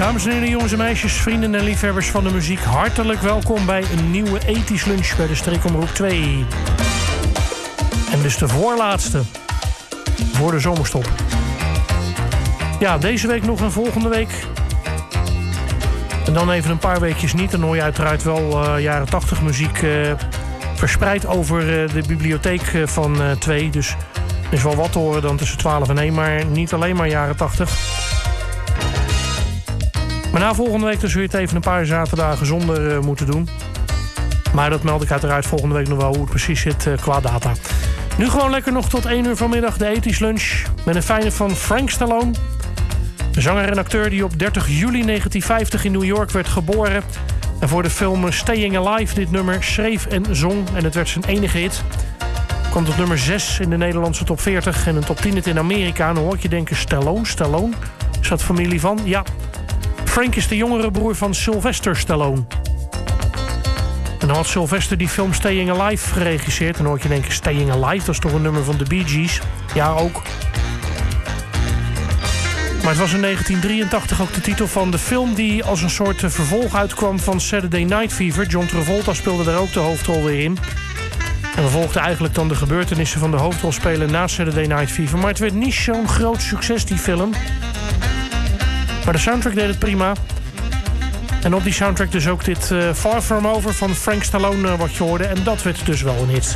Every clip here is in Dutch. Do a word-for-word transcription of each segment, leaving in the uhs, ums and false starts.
Dames en heren, jongens en meisjes, vrienden en liefhebbers van de muziek, hartelijk welkom bij een nieuwe ethisch lunch bij de Streekomroep twee. En dus de voorlaatste voor de zomerstop. Ja, deze week nog en volgende week. En dan even een paar weekjes niet. Dan hoor je uiteraard wel uh, jaren tachtig muziek uh, verspreid over uh, de bibliotheek uh, van uh, twee. Dus er is wel wat te horen dan tussen twaalf en één, maar niet alleen maar jaren tachtig. Maar na volgende week dus zul je het even een paar zaterdagen zonder uh, moeten doen. Maar dat meld ik uiteraard volgende week nog wel hoe het precies zit uh, qua data. Nu gewoon lekker nog tot één uur vanmiddag de ethisch lunch. Met een fijne van Frank Stallone. Een zanger en acteur die op dertig juli negentien vijftig in New York werd geboren. En voor de film Staying Alive dit nummer schreef en zong. En het werd zijn enige hit. Kwam tot nummer zes in de Nederlandse top veertig. En een top tien hit in Amerika. En dan hoor je denken, Stallone, Stallone. Is dat familie van? Ja. Frank is de jongere broer van Sylvester Stallone. En dan had Sylvester die film Staying Alive geregisseerd. En dan hoor je denken, Staying Alive, dat is toch een nummer van de Bee Gees? Ja, ook. Maar het was in negentien drieëntachtig ook de titel van de film die als een soort vervolg uitkwam van Saturday Night Fever. John Travolta speelde daar ook de hoofdrol weer in. En we volgden eigenlijk dan de gebeurtenissen van de hoofdrolspeler na Saturday Night Fever. Maar het werd niet zo'n groot succes, die film. Maar de soundtrack deed het prima. En op die soundtrack dus ook dit uh, Far From Over van Frank Stallone uh, wat je hoorde. En dat werd dus wel een hit.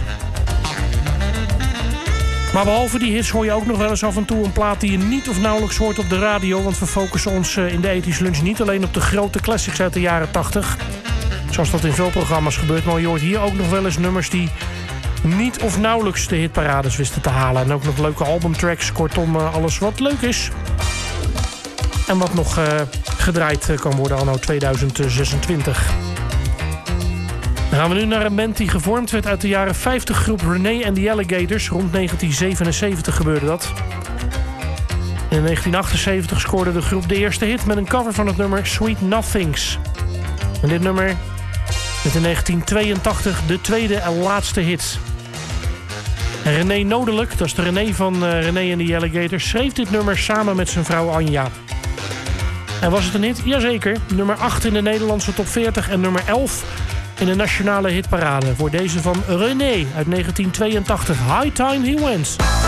Maar behalve die hits hoor je ook nog wel eens af en toe een plaat die je niet of nauwelijks hoort op de radio. Want we focussen ons uh, in de ethisch lunch niet alleen op de grote classics uit de jaren tachtig. Zoals dat in veel programma's gebeurt. Maar je hoort hier ook nog wel eens nummers die niet of nauwelijks de hitparades wisten te halen. En ook nog leuke albumtracks. Kortom, uh, alles wat leuk is. En wat nog uh, gedraaid kan worden anno tweeduizend zesentwintig. Dan gaan we nu naar een band die gevormd werd uit de jaren vijftig groep Renee and the Alligators. Rond negentien zevenenzeventig gebeurde dat. In negentien achtenzeventig scoorde de groep de eerste hit met een cover van het nummer Sweet Nothings. En dit nummer met in negentien tweeëntachtig de tweede en laatste hit. En René Nodelijk, dat is de René van uh, Renee and the Alligators, schreef dit nummer samen met zijn vrouw Anja. En was het een hit? Jazeker. Nummer acht in de Nederlandse top veertig en nummer elf in de nationale hitparade. Voor deze van René uit negentien tweeëntachtig. High Time He Went.